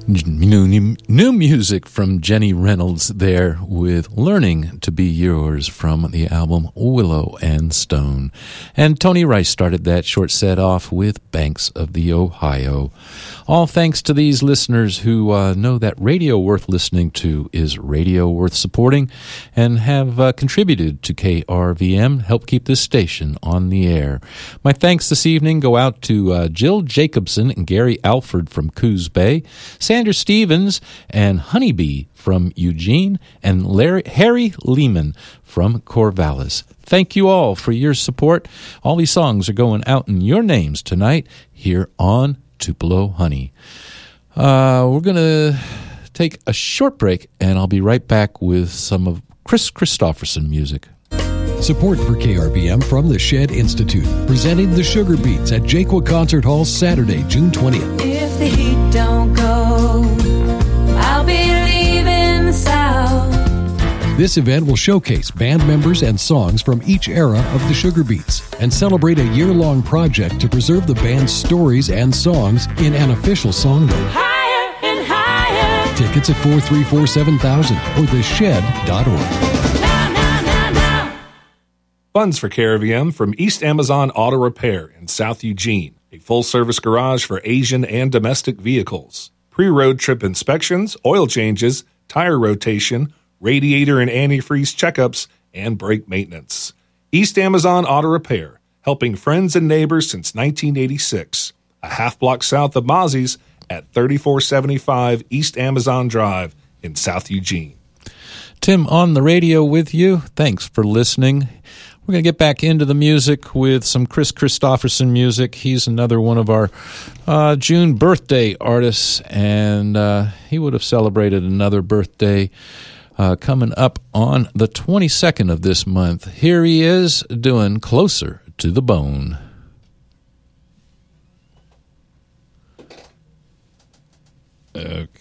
New music from Jenny Reynolds there with Learning to Be Yours from the album Willow and Stone. And Tony Rice started that short set off with Banks of the Ohio. All thanks to these listeners who know that radio worth listening to is radio worth supporting and have contributed to KRVM, help keep this station on the air. My thanks this evening go out to Jill Jacobson and Gary Alford from Coos Bay, Sandra Stevens and Honeybee from Eugene, and Harry Lehman from Corvallis. Thank you all for your support. All these songs are going out in your names tonight here on Tupelo Honey. We're going to take a short break, and I'll be right back with some of Chris Christopherson music. Support for KRBM from the Shed Institute, presenting the Sugar Beats at Jaquia Concert Hall Saturday, June 20th. If the heat don't go, I'll be leaving the South. This event will showcase band members and songs from each era of the Sugar Beats and celebrate a year-long project to preserve the band's stories and songs in an official songbook. Higher and higher. Tickets at 434-7000 or theshed.org. Now. Funds for KRVM from East Amazon Auto Repair in South Eugene, a full-service garage for Asian and domestic vehicles. Pre-road trip inspections, oil changes, tire rotation, radiator and antifreeze checkups, and brake maintenance. East Amazon Auto Repair, helping friends and neighbors since 1986. A half block south of Mozzie's at 3475 East Amazon Drive in South Eugene. Tim on the radio with you. Thanks for listening. We're going to get back into the music with some Chris Christopherson music. He's another one of our June birthday artists, and he would have celebrated another birthday coming up on the 22nd of this month. Here he is doing Closer to the Bone. Okay.